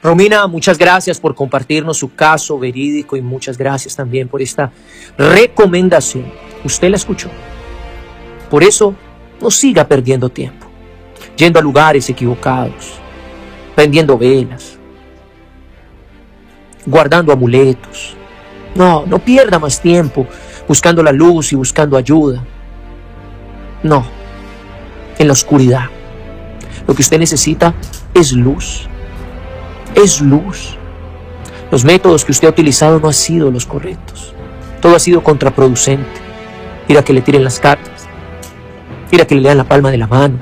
Romina, muchas gracias por compartirnos su caso verídico y muchas gracias también por esta recomendación. Usted la escuchó. Por eso, no siga perdiendo tiempo, yendo a lugares equivocados, prendiendo velas, guardando amuletos. No pierda más tiempo buscando la luz y buscando ayuda. No, en la oscuridad. Lo que usted necesita es luz. Es luz. Los métodos que usted ha utilizado no han sido los correctos. Todo ha sido contraproducente. Ir a que le tiren las cartas, ir a que le lean la palma de la mano,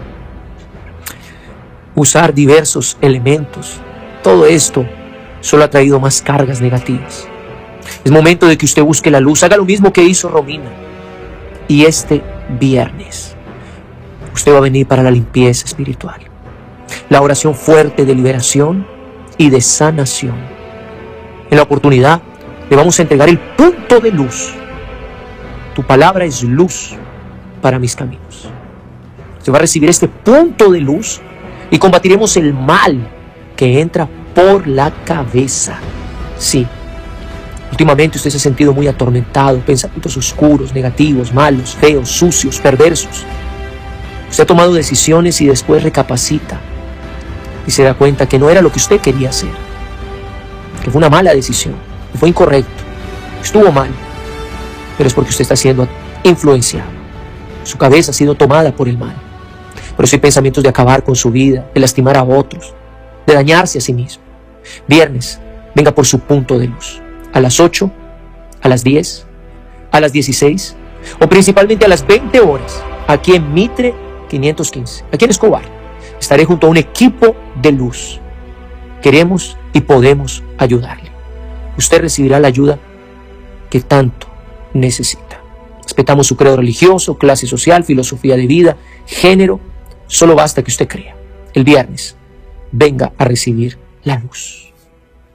usar diversos elementos. Todo esto solo ha traído más cargas negativas. Es momento de que usted busque la luz. Haga lo mismo que hizo Romina. Y este viernes usted va a venir para la limpieza espiritual, la oración fuerte de liberación y de sanación. En la oportunidad le vamos a entregar el punto de luz. Tu palabra es luz para mis caminos. Usted va a recibir este punto de luz y combatiremos el mal que entra por la cabeza. Sí, últimamente usted se ha sentido muy atormentado, pensamientos oscuros, negativos, malos, feos, sucios, perversos. Usted ha tomado decisiones y después recapacita y se da cuenta que no era lo que usted quería hacer, que fue una mala decisión, que fue incorrecto, que estuvo mal, pero es porque usted está siendo influenciado. Su cabeza ha sido tomada por el mal. Por eso hay pensamientos de acabar con su vida, de lastimar a otros, de dañarse a sí mismo. Viernes, venga por su punto de luz. A las 8, a las 10, a las 16 o principalmente a las 20 horas, aquí en Mitre 515, aquí en Escobar. Estaré junto a un equipo de luz. Queremos y podemos ayudarle. Usted recibirá la ayuda que tanto necesita. Respetamos su credo religioso, clase social, filosofía de vida, género. Solo basta que usted crea. El viernes, venga a recibir la luz.